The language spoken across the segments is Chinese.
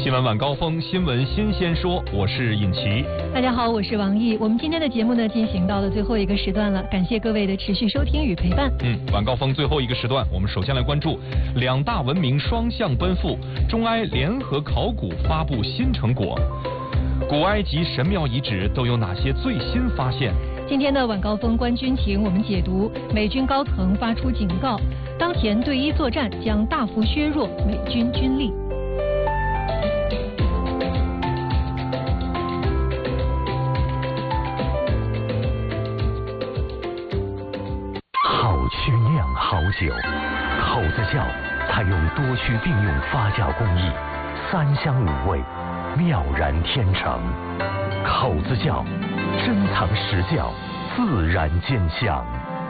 新闻晚高峰，新闻新鲜说，我是尹奇。 大家好，我是王毅。我们今天的节目呢，进行到了最后一个时段了，感谢各位的持续收听与陪伴。 晚高峰最后一个时段，我们首先来关注两大文明双向奔赴，中埃联合考古发布新成果。古埃及神庙遗址都有哪些最新发现？ 今天的晚高峰观军情，我们解读美军高层发出警告，当前对伊作战将大幅削弱美军军力。 好曲酿好酒，口子窖采用多区并用发酵工艺，3香5味，妙然天成。口子窖珍藏实窖，自然兼香。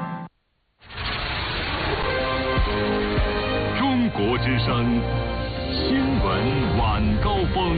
中国之声新闻晚高峰。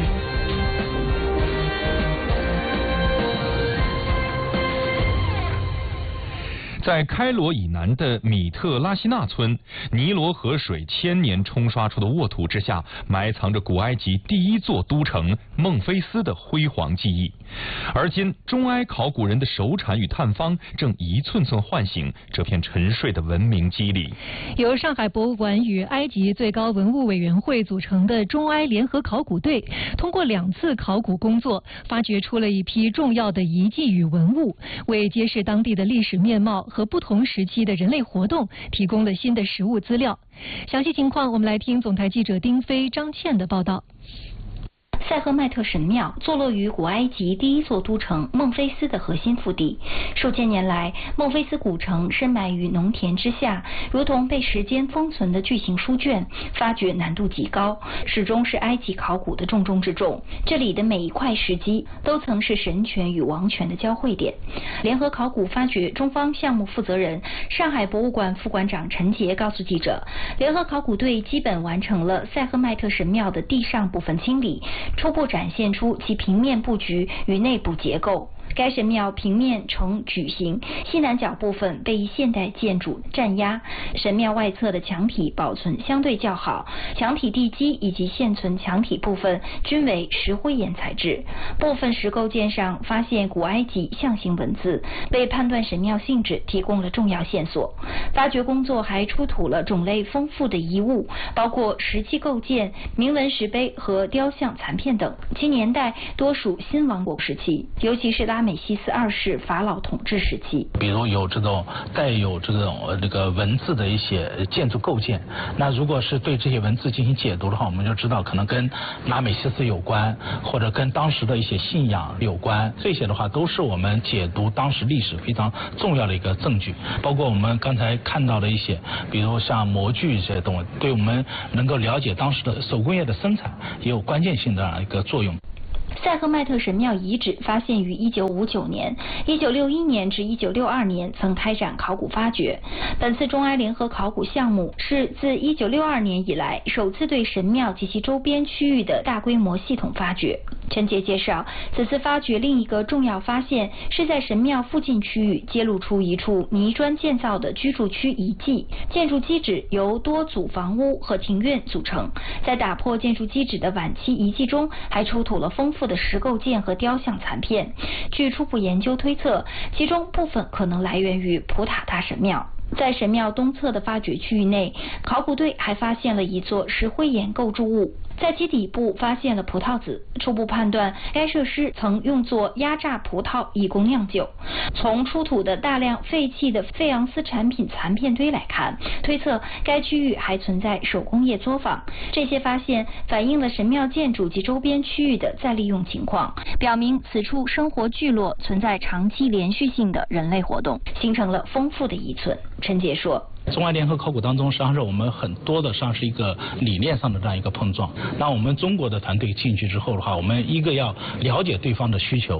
在开罗以南的米特拉西纳村，尼罗河水千年冲刷出的沃土之下，埋藏着古埃及第一座都城孟菲斯的辉煌记忆。而今，中埃考古人的手铲与探方正一寸寸唤醒这片沉睡的文明肌理。 由上海博物馆与埃及最高文物委员会组成的中埃联合考古队，通过2次考古工作，发掘出了一批重要的遗迹与文物，为揭示当地的历史面貌和不同时期的人类活动提供了新的实物资料。详细情况，我们来听总台记者丁飞、张倩的报道。 塞赫迈特神庙坐落于古埃及第一座都城孟菲斯的核心腹地。数千年来，孟菲斯古城深埋于农田之下，如同被时间封存的巨型书卷，发掘难度极高，始终是埃及考古的重中之重。这里的每一块石基都曾是神权与王权的交汇点。联合考古发掘中方项目负责人、上海博物馆副馆长陈杰告诉记者，联合考古队基本完成了塞赫迈特神庙的地上部分清理，初步展现出其平面布局与内部结构。该神庙平面呈矩形，西南角部分被一现代建筑占压。神庙外侧的墙体保存相对较好，墙体地基以及现存墙体部分均为石灰岩材质。部分石构件上发现古埃及象形文字，为判断神庙性质提供了重要线索。发掘工作还出土了种类丰富的遗物，包括石器构件、铭文石碑和雕像残片等，其年代多属新王国时期，尤其是拉美西斯2世法老统治时期。 比如有这种带有这个文字的一些建筑构件，那如果是对这些文字进行解读的话，我们就知道可能跟拉美西斯有关，或者跟当时的一些信仰有关。这些的话都是我们解读当时历史非常重要的一个证据。包括我们刚才看到的一些，比如像模具这些东西，对我们能够了解当时的手工业的生产也有关键性的一个作用。 塞赫迈特神庙遗址发现于1959年、1961年至1962年曾开展考古发掘。本次中埃联合考古项目是自1962年以来首次对神庙及其周边区域的大规模系统发掘。陈杰介绍，此次发掘另一个重要发现是在神庙附近区域揭露出一处泥砖建造的居住区遗迹，建筑基址由多组房屋和庭院组成。在打破建筑基址的晚期遗迹中，还出土了丰富的石构件和雕像残片。据初步研究推测，其中部分可能来源于普塔塔神庙。在神庙东侧的发掘区域内，考古队还发现了一座石灰岩构筑物，在其底部发现了葡萄籽，初步判断该设施曾用作压榨葡萄以供酿酒。从出土的大量废弃的费昂斯产品残片堆来看，推测该区域还存在手工业作坊。这些发现反映了神庙建筑及周边区域的再利用情况，表明此处生活聚落存在长期连续性的人类活动，形成了丰富的遗存。陈杰说， 中埃联合考古当中，实际上是我们很多的实际上是一个理念上的这样一个碰撞。那我们中国的团队进去之后的话，我们一个要了解对方的需求。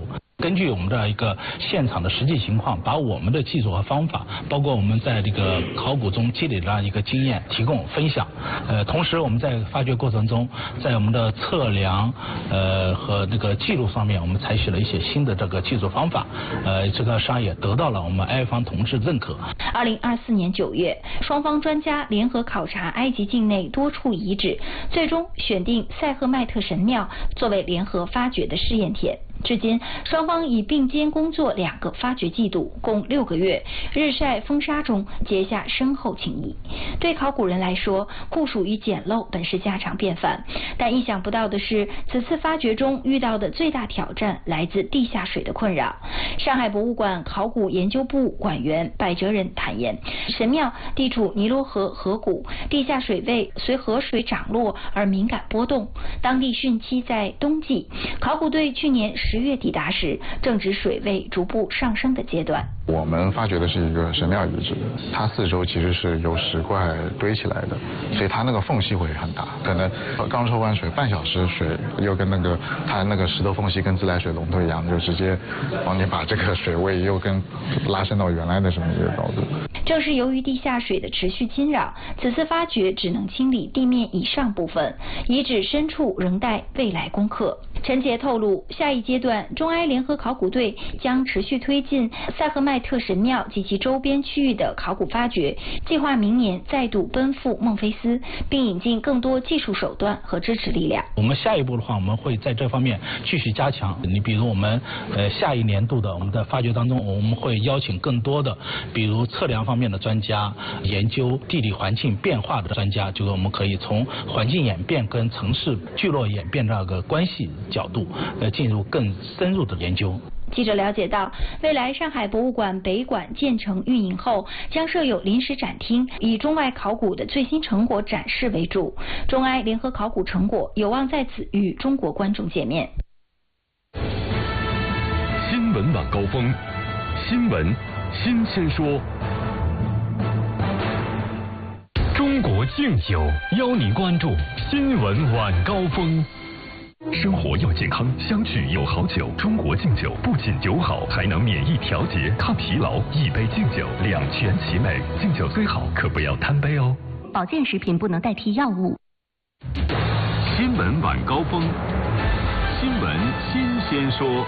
根据我们的一个现场的实际情况，把我们的技术和方法，包括我们在这个考古中积累的一个经验提供分享。同时我们在发掘过程中，在我们的测量和这个记录方面，我们采取了一些新的这个技术方法。这个上也得到了我们埃方同志认可。 2024年9月，双方专家联合考察埃及境内多处遗址，最终选定塞赫迈特神庙作为联合发掘的试验田。至今，双方已并肩工作2个发掘季度，共6个月，日晒风沙中结下深厚情谊。对考古人来说，酷暑与简陋本是家常便饭，但意想不到的是，此次发掘中遇到的最大挑战来自地下水的困扰。上海博物馆考古研究部馆员柏哲仁坦言，神庙地处尼罗河河谷，地下水位随河水涨落而敏感波动，当地汛期在冬季。考古队去年10月抵达时，正值水位逐步上升的阶段。 我们发掘的是一个神庙遗址，它四周其实是由石块堆起来的，所以它那个缝隙会很大，可能刚抽完水半小时，水又跟它那个石头缝隙跟自来水龙头一样，就直接帮你把这个水位又跟拉伸到原来的这么一个高度。 正是由于地下水的持续侵扰，此次发掘只能清理地面以上部分，遗址深处仍待未来攻克。陈杰透露，下一阶段中埃联合考古队将持续推进塞赫迈特神庙及其周边区域的考古发掘，计划明年再度奔赴孟菲斯，并引进更多技术手段和支持力量。 我们下一步的话，我们会在这方面继续加强。你比如我们下一年度的我们的发掘当中，我们会邀请更多的，比如测量方面的专家，研究地理环境变化的专家，就是我们可以从环境演变跟城市聚落演变这个关系角度，进入更深入的研究。 记者了解到，未来上海博物馆北馆建成运营后，将设有临时展厅，以中外考古的最新成果展示为主。中埃联合考古成果有望在此与中国观众见面。 新闻晚高峰，新闻新鲜说。中国敬酒邀您关注新闻晚高峰。生活要健康，相聚有好酒。中国敬酒不仅酒好，还能免疫调节、抗疲劳。一杯敬酒，两全其美。敬酒虽好，可不要贪杯哦。 保健食品不能代替药物。 新闻晚高峰，新闻新鲜说。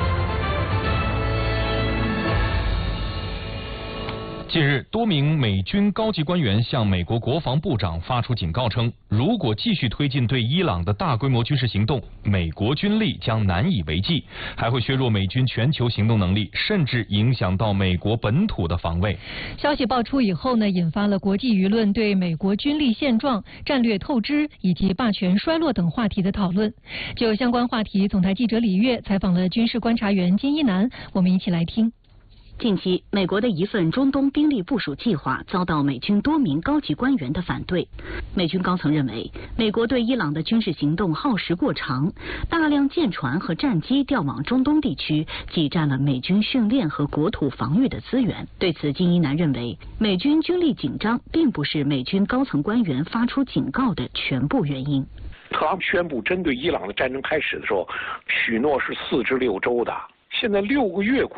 近日，多名美军高级官员向美国国防部长发出警告称，如果继续推进对伊朗的大规模军事行动，美国军力将难以为继，还会削弱美军全球行动能力，甚至影响到美国本土的防卫。 消息爆出以后呢，引发了国际舆论对美国军力现状、战略透支以及霸权衰落等话题的讨论。就相关话题，总台记者李月采访了军事观察员金一南，我们一起来听。 近期，美国的一份中东兵力部署计划遭到美军多名高级官员的反对。美军高层认为，美国对伊朗的军事行动耗时过长，大量舰船和战机调往中东地区，挤占了美军训练和国土防御的资源。对此，金一南认为，美军军力紧张并不是美军高层官员发出警告的全部原因。 特朗普宣布针对伊朗的战争开始的时候，许诺是4至6周的，现在6个月过